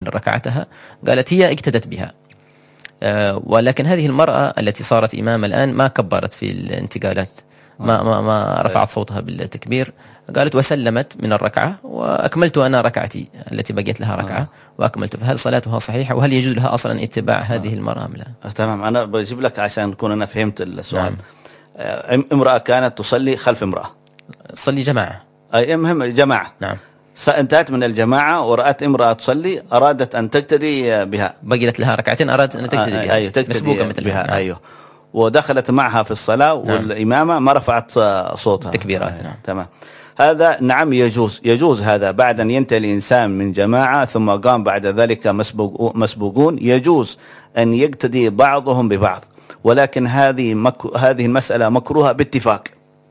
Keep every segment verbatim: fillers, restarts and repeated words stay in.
ركعتها، قالت هي اقتدت بها. ولكن هذه المرأة التي صارت إمامة الآن ما كبرت في الانتقالات، ما ما ما رفعت صوتها بالتكبير، قالت وسلمت من الركعة وأكملت أنا ركعتي التي بقيت لها ركعة وأكملت. فهل صلاتها صحيحة؟ وهل يجوز لها أصلا اتباع هذه المرأة أم لا؟ تمام، أنا بجيب لك عشان أكون أنا فهمت السؤال. نعم. امرأة كانت تصلي خلف امرأة، تصلي جماعة، أي مهم جماعة. نعم. انتهت من الجماعة ورأت امرأة تصلي، أرادت أن تقتدي بها، بقيت لها ركعتين، أرادت أن تقتدي بها. أيوه تقتدي بها. نعم. أيوه. ودخلت معها في الصلاة. نعم. والإمامة ما رفعت صوتها تكبيرات. نعم. تمام. هذا نعم يجوز، يجوز هذا بعد أن ينتهي الإنسان من جماعة ثم قام بعد ذلك مسبوق مسبوقون، يجوز أن يقتدي بعضهم ببعض، ولكن هذه مك... هذه المسألة مكروهة باتفاق.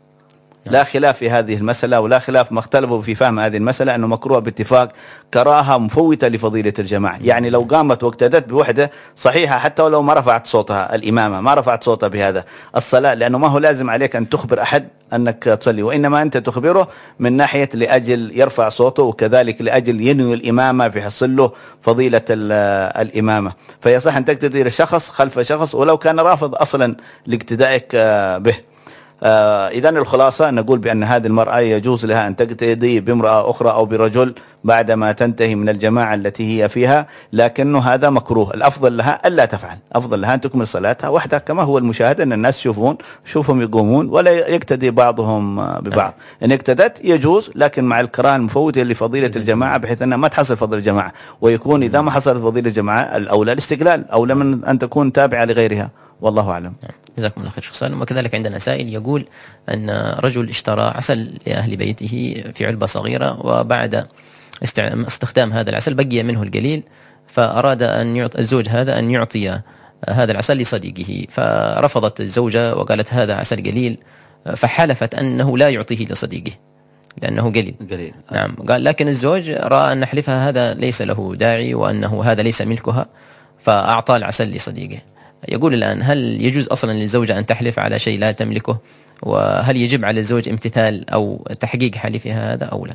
لا خلاف في هذه المسألة، ولا خلاف ما اختلفوا في فهم هذه المسألة أنه مكروه باتفاق، كراهة مفوتة لفضيلة الجماعة. يعني لو قامت واقتدت بوحدة صحيحة حتى ولو ما رفعت صوتها، الإمامة ما رفعت صوتها بهذا الصلاة، لأنه ما هو لازم عليك أن تخبر أحد أنك تصلي، وإنما أنت تخبره من ناحية لأجل يرفع صوته، وكذلك لأجل ينوي الإمامة في حصل له فضيلة الإمامة. فيصح أن تقتدي لشخص خلف شخص ولو كان رافض أصلا لاقتدائك به. آه إذن الخلاصة نقول بأن هذه المرأة يجوز لها أن تقتدي بامرأة أخرى أو برجل بعدما تنتهي من الجماعة التي هي فيها، لكنه هذا مكروه. الأفضل لها ألا تفعل، أفضل لها أن تكمل صلاتها وحدها، كما هو المشاهد أن الناس يشوفون شوفهم يقومون ولا يقتدي بعضهم ببعض. إن اقتدت يجوز، لكن مع الكراهة المفوتة لفضيلة الجماعة، بحيث أنها ما تحصل فضل الجماعة، ويكون إذا ما حصلت فضيلة الجماعة الأولى الاستقلال، أولى من أن تكون تابعة لغيرها، والله أعلم. جزاكم الله خير شيخ سالم. وكذلك عندنا سائل يقول أن رجل اشترى عسل لأهل بيته في علبة صغيرة، وبعد استخدام هذا العسل بقي منه القليل، فأراد أن يعطي الزوج هذا أن يعطي هذا العسل لصديقه، فرفضت الزوجة وقالت هذا عسل قليل، فحلفت أنه لا يعطيه لصديقه لأنه قليل. قليل. نعم. قال لكن الزوج رأى أن حلفها هذا ليس له داعي وأنه هذا ليس ملكها، فأعطى العسل لصديقه. يقول الآن هل يجوز أصلا للزوجة أن تحلف على شيء لا تملكه؟ وهل يجب على الزوج امتثال أو تحقيق حلفها هذا أو لا؟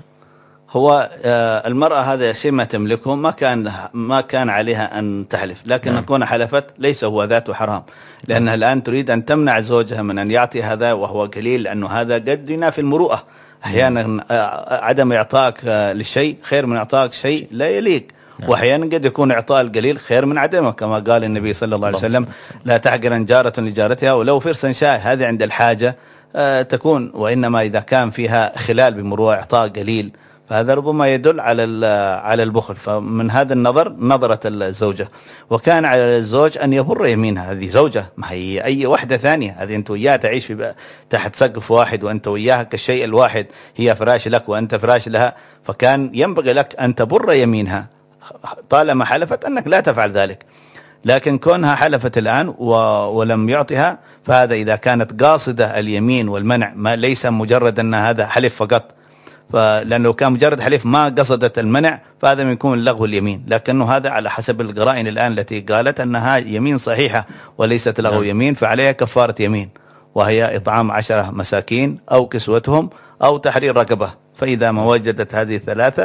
هو المرأة هذا شيء ما تملكه، ما كان ما كان عليها أن تحلف، لكن نعم. كون حلفت ليس هو ذاته حرام، لأنها الآن تريد أن تمنع زوجها من أن يعطي هذا وهو قليل، لأنه هذا قد ينافي المروءة. أحيانا عدم إعطاك للشيء خير من إعطاك شيء لا يليق، وأحيانا قد يكون إعطاء القليل خير من عدمه، كما قال النبي صلى الله عليه وسلم: لا تحقرن جارة لجارتها ولو فرسا شاة. هذه عند الحاجة آه تكون، وإنما إذا كان فيها خلال بمروءة إعطاء قليل فهذا ربما يدل على على البخل. فمن هذا النظر نظرت الزوجة، وكان على الزوج أن يبر يمينها. هذه زوجة، ما هي أي وحدة ثانية، هذه أنت وياها تعيش في تحت سقف واحد، وأنت وياها كالشيء الواحد، هي فراش لك وأنت فراش لها، فكان ينبغي لك أن تبر يمينها طالما حلفت أنك لا تفعل ذلك. لكن كونها حلفت الآن ولم يعطها، فهذا إذا كانت قاصدة اليمين والمنع، ما ليس مجرد أن هذا حلف فقط، فلأنه لو كان مجرد حلف ما قصدت المنع فهذا من يكون لغو اليمين. لكنه هذا على حسب القرائن الآن التي قالت أنها يمين صحيحة وليست لغو يمين، فعليها كفارة يمين، وهي إطعام عشرة مساكين أو كسوتهم أو تحرير رقبة. فإذا ما وجدت هذه الثلاثة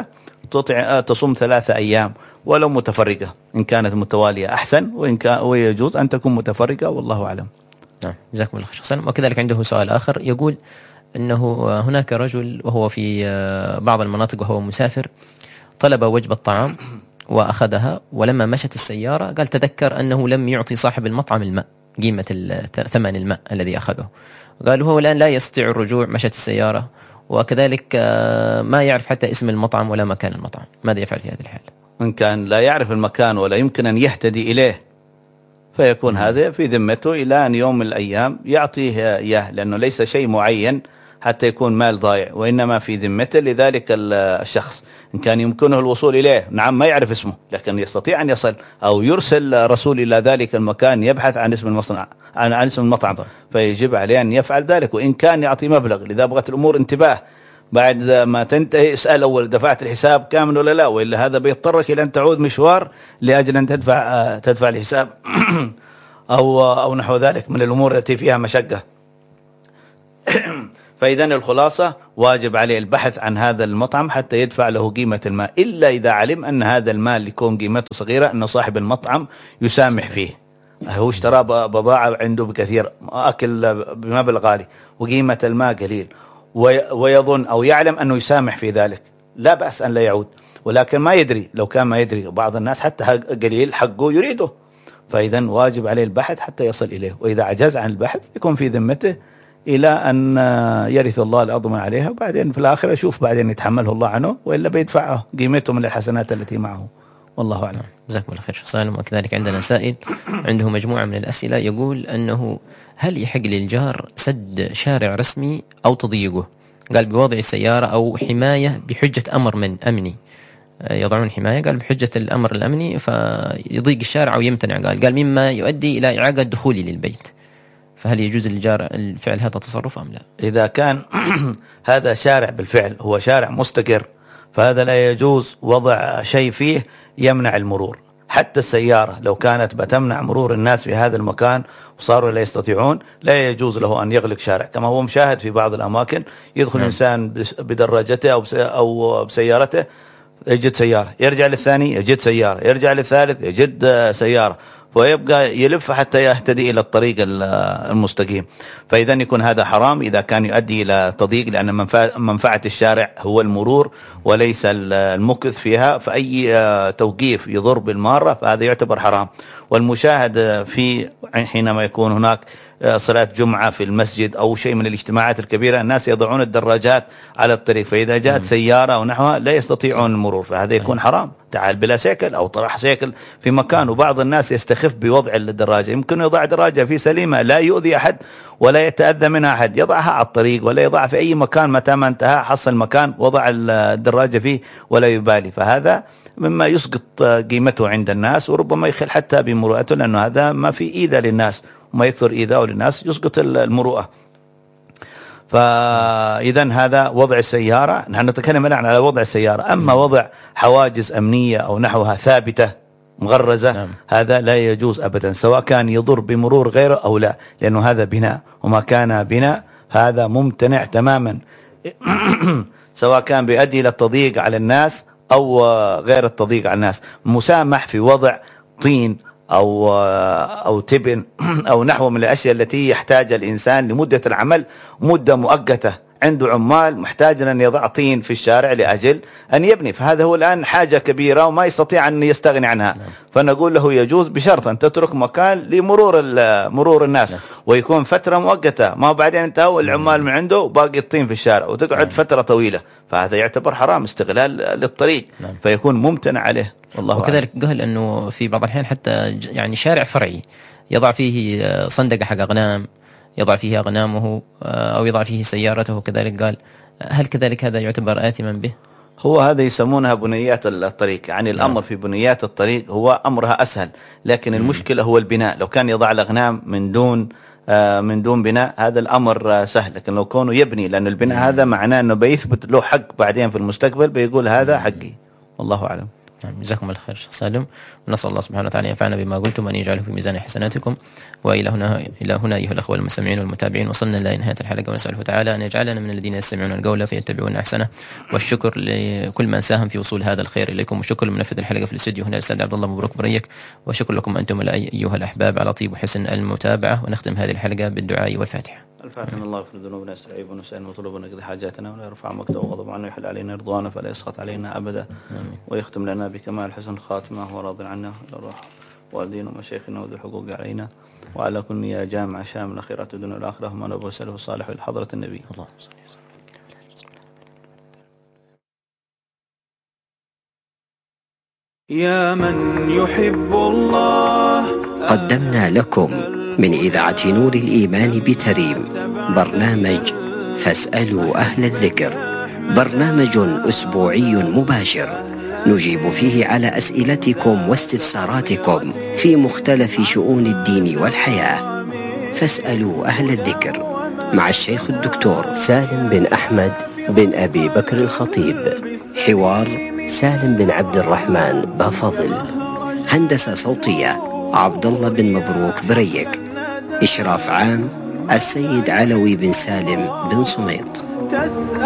تصوم ثلاثة أيام ولو متفرقة، إن كانت متوالية أحسن، وإن كان ويجوز أن تكون متفرقة، والله أعلم. نعم. جزاكم الله خير. وكذلك عنده سؤال آخر يقول أنه هناك رجل وهو في بعض المناطق وهو مسافر طلب وجبة طعام وأخذها، ولما مشت السيارة قال تذكر أنه لم يعطي صاحب المطعم الماء، قيمة ثمن الماء الذي أخذه. قال هو الآن لا يستطيع الرجوع، مشت السيارة، وكذلك ما يعرف حتى اسم المطعم ولا مكان المطعم. ماذا يفعل في هذه الحال؟ إن كان لا يعرف المكان ولا يمكن أن يهتدي إليه، فيكون م. هذا في ذمته إلى أن يوم من الأيام يعطيه إياه، لأنه ليس شيء معين حتى يكون مال ضائع، وإنما في ذمته لذلك الشخص. إن كان يمكنه الوصول إليه، نعم ما يعرف اسمه، لكن يستطيع أن يصل أو يرسل رسول إلى ذلك المكان يبحث عن اسم المصنع، عن, عن اسم المطعم، فيجب عليه أن يفعل ذلك، وإن كان يعطي مبلغ. لذا بغت الأمور انتباه، بعد ما تنتهي اسأل أول دفعت الحساب كامل ولا لا، وإلا هذا بيضطرك إلى أن تعود مشوار لأجل أن تدفع تدفع الحساب أو أو نحو ذلك من الأمور التي فيها مشقة. فإذا الخلاصة واجب عليه البحث عن هذا المطعم حتى يدفع له قيمة المال، إلا إذا علم أن هذا المال يكون قيمته صغيرة أن صاحب المطعم يسامح فيه. هو اشترى بضاعة عنده بكثير، أكل بمبلغ غالي وقيمة المال قليل، ويظن أو يعلم أنه يسامح في ذلك، لا بأس أن لا يعود، ولكن ما يدري. لو كان ما يدري، بعض الناس حتى قليل حقه يريده، فإذا واجب عليه البحث حتى يصل إليه، وإذا عجز عن البحث يكون في ذمته إلى أن يرث الله الأرض من عليها، وبعدين في الآخرة يشوف بعدين يتحمله الله عنه، وإلا بيدفعه قيمته من الحسنات التي معه. والله أعلم. جزاكم الله خير شيخ سالم. وكذلك عندنا سائل عنده مجموعة من الأسئلة، يقول أنه هل يحق للجار سد شارع رسمي أو تضييقه؟ قال بوضع السيارة أو حماية بحجة أمر من أمني، يضعون حماية قال بحجة الأمر الأمني فيضيق الشارع أو يمتنع، قال قال مما يؤدي إلى إعاقة دخولي للبيت، فهل يجوز للجار الفعل هذا التصرف أم لا؟ إذا كان هذا شارع بالفعل هو شارع مستقر، فهذا لا يجوز وضع شيء فيه يمنع المرور. حتى السيارة لو كانت بتمنع مرور الناس في هذا المكان وصاروا لا يستطيعون، لا يجوز له أن يغلق شارع، كما هو مشاهد في بعض الأماكن يدخل إنسان بدراجته أو أو بسيارته، يجد سيارة، يرجع للثاني يجد سيارة، يرجع للثالث يجد سيارة، ويبقى يلف حتى يهتدي إلى الطريق المستقيم. فإذا يكون هذا حرام إذا كان يؤدي إلى تضييق، لأن منفعة الشارع هو المرور وليس المكث فيها، فأي توقيف يضر بالمارة فهذا يعتبر حرام. والمشاهد في حينما يكون هناك صلاة جمعة في المسجد أو شيء من الاجتماعات الكبيرة، الناس يضعون الدراجات على الطريق، فإذا جاءت سيارة أو نحوها لا يستطيعون المرور، فهذا يكون حرام. تعال بلا سيكل أو طرح سيكل في مكان، وبعض الناس يستخف بوضع الدراجة، يمكن يضع دراجة في سليمة لا يؤذي أحد ولا يتأذى منها أحد، يضعها على الطريق ولا يضعها في أي مكان، متى ما انتهى حصل مكان وضع الدراجة فيه ولا يبالي، فهذا مما يسقط قيمته عند الناس، وربما يخل حتى بمروءته، لأنه هذا ما في إيذاء للناس، وما يكثر إيذاء للناس يسقط المروءة. فإذا هذا وضع السيارة، نحن نتكلم الآن على وضع السيارة. أما وضع حواجز أمنية أو نحوها ثابتة مغرزة، نعم. هذا لا يجوز أبدا، سواء كان يضر بمرور غيره أو لا، لأنه هذا بناء، وما كان بناء هذا ممتنع تماما سواء كان بيؤدي إلى التضييق على الناس أو غير التضييق على الناس. مسامح في وضع طين أو أو تبن أو نحو من الأشياء التي يحتاج الإنسان لمدة العمل مدة مؤقتة، عنده عمال محتاج أن يضع طين في الشارع لأجل أن يبني، فهذا هو الآن حاجة كبيرة وما يستطيع أن يستغني عنها، فنقول له يجوز بشرط أن تترك مكان لمرور مرور الناس، ويكون فترة مؤقتة، ما بعدين انتهوا العمال من عنده وباقي الطين في الشارع وتقعد فترة طويلة، فهذا يعتبر حرام، استغلال للطريق، فيكون ممتنع عليه. والله وكذلك قال أنه في بعض الأحيان حتى يعني شارع فرعي يضع فيه صندقة حق أغنام، يضع فيه أغنامه أو يضع فيه سيارته، كذلك قال هل كذلك هذا يعتبر آثما به؟ هو هذا يسمونها بنيات الطريق، يعني الأمر في بنيات الطريق هو أمرها أسهل، لكن المشكلة هو البناء. لو كان يضع الأغنام من دون من دون بناء هذا الأمر سهل، لكن لو كونه يبني، لأن البناء هذا معناه أنه بيثبت له حق بعدين في المستقبل، بيقول هذا حقي. والله أعلم. جزاكم الله خير شيخ سالم، ونسأل الله سبحانه وتعالى ينفعنا بما قلتم وأن يجعله في ميزان حسناتكم. وإلى هنا إلى هنا أيها الأخوة المستمعين والمتابعين وصلنا إلى نهاية الحلقة، ونسأله تعالى أن يجعلنا من الذين يستمعون القول فيتبعون أحسنه. والشكر لكل من ساهم في وصول هذا الخير إليكم، والشكر لمنفذ الحلقة في الاستوديو هنا الأستاذ عبد الله مبروك بريك، وشكر لكم أنتم أيها الأحباب على طيب وحسن المتابعة. ونختم هذه الحلقة بالدعاء والفاتحة. الفاتحة. الله يغفر ذنوبنا يستعيب ونسأل وطلبنا يقضي حاجاتنا ولا يرفع مكته وغضب عنه يحل علينا رضوانه فلا يسخط علينا أبدا، ويختم لنا بكمال حسن الخاتمة هو راض عنا للروح والدين ومشايخنا وذو الحقوق علينا، وعلى كل يا جامع شامل خيرات الدنيا والآخرة وما نبغى سله الصالح إلى حضرة النبي. اللهم صل وسلم. يا من يحب الله قدمنا لكم من إذاعة نور الإيمان بتريم برنامج فاسألوا أهل الذكر، برنامج أسبوعي مباشر نجيب فيه على أسئلتكم واستفساراتكم في مختلف شؤون الدين والحياة. فاسألوا أهل الذكر مع الشيخ الدكتور سالم بن أحمد بن أبي بكر الخطيب، حوار سالم بن عبد الرحمن بافضل، هندسة صوتية عبد الله بن مبروك بريك، إشراف عام السيد علوي بن سالم بن صميط.